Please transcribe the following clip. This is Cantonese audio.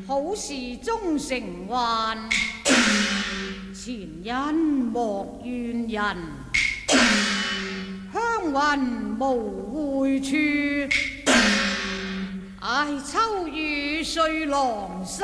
好事終成幻，前因莫怨人，香雲無回處。唉，秋雨碎狼